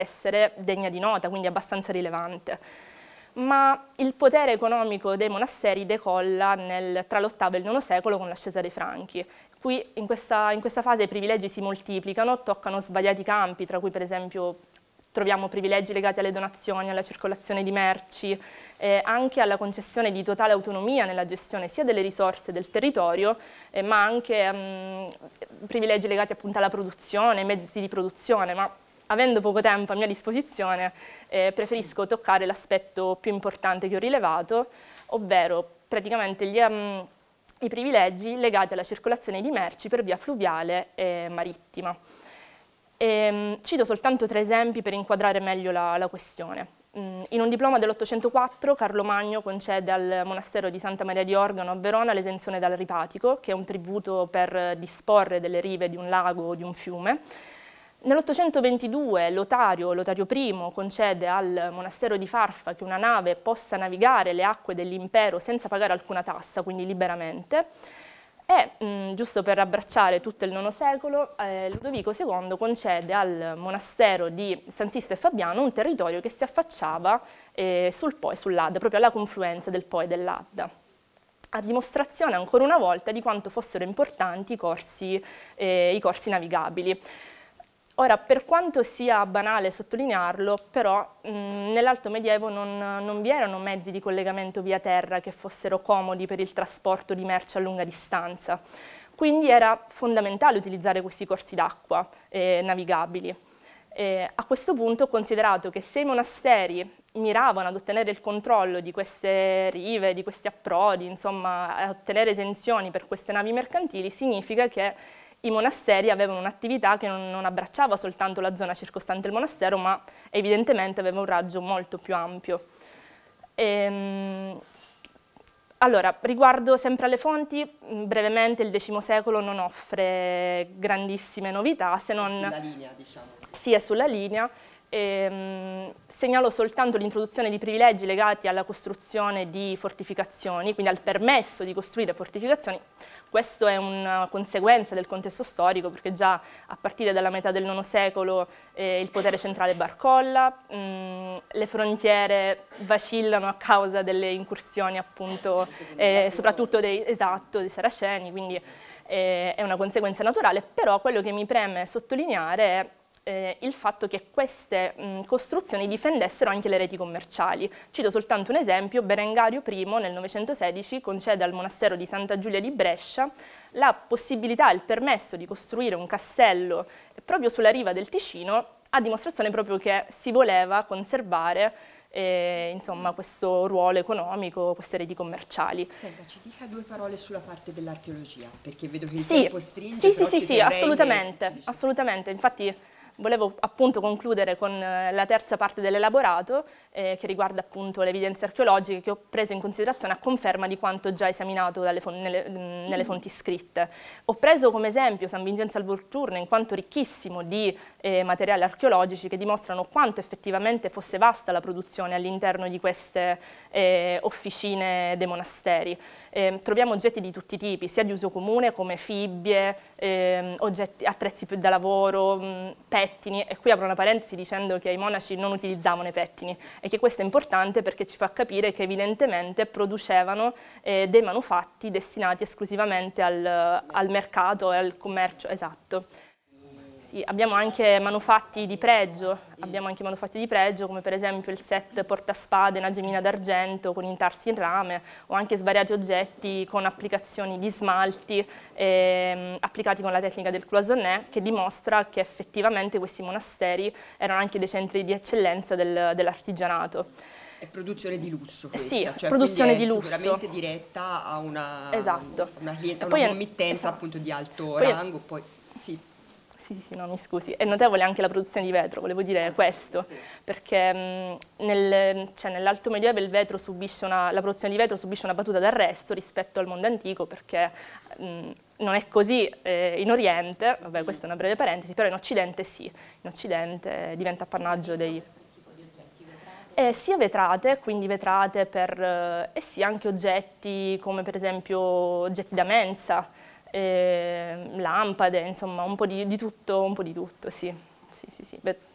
essere degna di nota, quindi abbastanza rilevante. Ma il potere economico dei monasteri decolla tra l'VIII e il IX secolo con l'ascesa dei Franchi. Qui in questa fase i privilegi si moltiplicano, toccano svariati campi, tra cui per esempio troviamo privilegi legati alle donazioni, alla circolazione di merci, anche alla concessione di totale autonomia nella gestione sia delle risorse del territorio, ma anche privilegi legati appunto alla produzione, mezzi di produzione, ma avendo poco tempo a mia disposizione, preferisco toccare l'aspetto più importante che ho rilevato, ovvero praticamente i privilegi legati alla circolazione di merci per via fluviale e marittima. Cito soltanto 3 esempi per inquadrare meglio la questione. In un diploma dell'804 Carlo Magno concede al monastero di Santa Maria di Organo a Verona l'esenzione dal ripatico, che è un tributo per disporre delle rive di un lago o di un fiume. Nell'822 Lotario I concede al monastero di Farfa che una nave possa navigare le acque dell'impero senza pagare alcuna tassa, quindi liberamente. E, giusto per abbracciare tutto il IX secolo, Ludovico II concede al monastero di San Sisto e Fabiano un territorio che si affacciava sul Po e sull'Adda, proprio alla confluenza del Po e dell'Adda, a dimostrazione ancora una volta di quanto fossero importanti i corsi navigabili. Ora, per quanto sia banale sottolinearlo, però nell'Alto Medioevo non vi erano mezzi di collegamento via terra che fossero comodi per il trasporto di merci a lunga distanza. Quindi era fondamentale utilizzare questi corsi d'acqua navigabili. A questo punto ho considerato che se i monasteri miravano ad ottenere il controllo di queste rive, di questi approdi, insomma, a ottenere esenzioni per queste navi mercantili, significa che i monasteri avevano un'attività che non abbracciava soltanto la zona circostante il monastero, ma evidentemente aveva un raggio molto più ampio. Allora, riguardo sempre alle fonti, brevemente il X secolo non offre grandissime novità, se non... Sulla linea, diciamo. Sì, è sulla linea. Segnalo soltanto l'introduzione di privilegi legati alla costruzione di fortificazioni, quindi al permesso di costruire fortificazioni. Questo è una conseguenza del contesto storico, perché già a partire dalla metà del IX secolo il potere centrale barcolla, le frontiere vacillano a causa delle incursioni appunto, soprattutto dei Saraceni, quindi è una conseguenza naturale, però quello che mi preme sottolineare è il fatto che queste costruzioni difendessero anche le reti commerciali. Cito soltanto un esempio: Berengario I nel 916 concede al monastero di Santa Giulia di Brescia la possibilità, il permesso di costruire un castello proprio sulla riva del Ticino, a dimostrazione proprio che si voleva conservare insomma, questo ruolo economico, queste reti commerciali. Senta, ci dica 2 parole sulla parte dell'archeologia, perché vedo che il sì, tempo stringe. Sì, assolutamente. Infatti volevo appunto concludere con la terza parte dell'elaborato, che riguarda appunto le evidenze archeologiche che ho preso in considerazione a conferma di quanto già esaminato nelle fonti scritte. Ho preso come esempio San Vincenzo al Volturno in quanto ricchissimo di materiali archeologici che dimostrano quanto effettivamente fosse vasta la produzione all'interno di queste officine dei monasteri. Troviamo oggetti di tutti i tipi, sia di uso comune come fibbie, attrezzi da lavoro, pettini, e qui apro una parentesi dicendo che i monaci non utilizzavano i pettini e che questo è importante perché ci fa capire che evidentemente producevano dei manufatti destinati esclusivamente al mercato e al commercio, esatto. Sì, abbiamo anche manufatti di pregio, come per esempio il set portaspade una gemina d'argento con intarsi in rame, o anche svariati oggetti con applicazioni di smalti applicati con la tecnica del cloisonné, che dimostra che effettivamente questi monasteri erano anche dei centri di eccellenza dell'artigianato. È produzione di lusso questa, sì, cioè produzione di lusso. Sicuramente diretta a una committenza appunto di alto rango, poi sì. Sì, no, mi scusi. È notevole anche la produzione di vetro, volevo dire questo, sì. Perché nell'Alto Medioevo la produzione di vetro subisce una battuta d'arresto rispetto al mondo antico, perché non è così in Oriente, vabbè, questa è una breve parentesi, però in Occidente sì, in Occidente diventa appannaggio dei... sia vetrate, quindi vetrate e sì anche oggetti come per esempio oggetti da mensa, lampade, insomma un po' di tutto, sì.